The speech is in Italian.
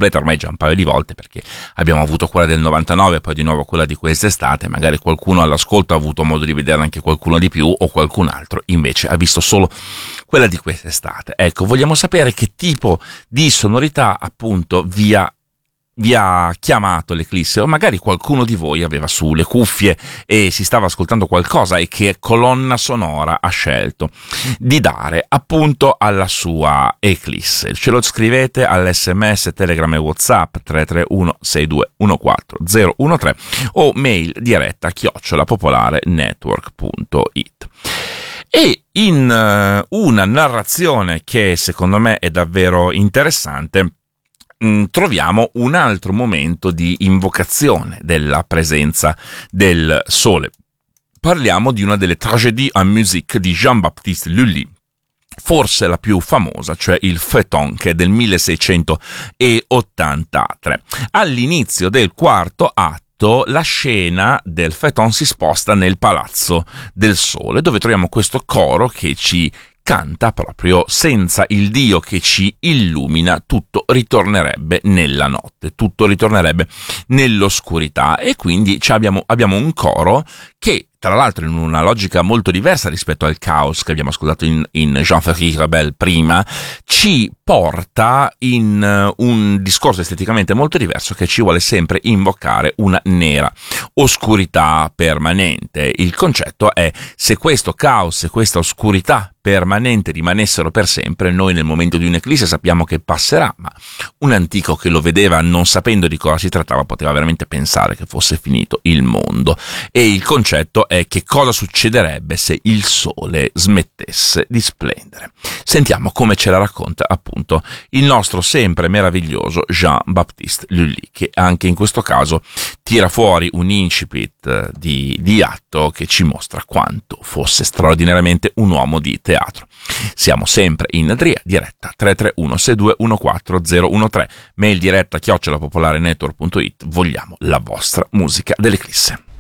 completa ormai già un paio di volte, perché abbiamo avuto quella del 99 e poi di nuovo quella di quest'estate. Magari qualcuno all'ascolto ha avuto modo di vedere anche qualcuno di più, o qualcun altro invece ha visto solo quella di quest'estate. Ecco, vogliamo sapere che tipo di sonorità appunto vi ha chiamato l'Eclisse, o magari qualcuno di voi aveva su le cuffie e si stava ascoltando qualcosa e che colonna sonora ha scelto di dare appunto alla sua Eclisse. Ce lo scrivete all'SMS, Telegram e WhatsApp 331 6214 013 o mail diretta @popolarenetwork.it. E in una narrazione che secondo me è davvero interessante troviamo un altro momento di invocazione della presenza del sole. Parliamo di una delle tragédies en musique di Jean-Baptiste Lully, forse la più famosa, cioè il Feuilleton, che è del 1683. All'inizio del quarto atto la scena del Feuilleton si sposta nel Palazzo del Sole, dove troviamo questo coro che ci canta proprio: senza il Dio che ci illumina tutto ritornerebbe nella notte, tutto ritornerebbe nell'oscurità. E quindi abbiamo un coro che, tra l'altro, in una logica molto diversa rispetto al caos che abbiamo ascoltato in Jean-Ferry Rebel prima, ci porta in un discorso esteticamente molto diverso, che ci vuole sempre invocare una nera oscurità permanente. Il concetto è: se questo caos e questa oscurità permanente rimanessero per sempre, noi nel momento di un'eclisse sappiamo che passerà, ma un antico che lo vedeva non sapendo di cosa si trattava poteva veramente pensare che fosse finito il mondo. E il concetto è: che cosa succederebbe se il sole smettesse di splendere. Sentiamo come ce la racconta appunto il nostro sempre meraviglioso Jean-Baptiste Lully, che anche in questo caso tira fuori un incipit di atto che ci mostra quanto fosse straordinariamente un uomo di teatro. Siamo sempre in diretta 331 6214 013, mail diretta @popolarenetwork.it. Vogliamo la vostra musica dell'Eclisse.